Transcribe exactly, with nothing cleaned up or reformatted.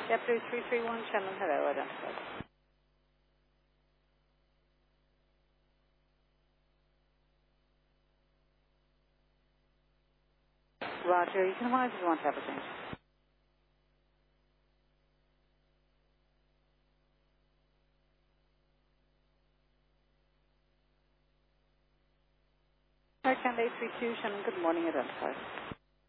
JetBlue three three one, Shannon, hello, identified. Roger, you can advise if you want to have a change. Air Canada eight three two, Shannon, good morning, identified.